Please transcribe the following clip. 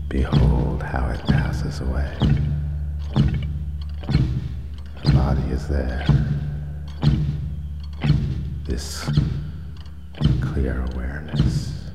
Behold how it passes away. The body is there. This clear awareness.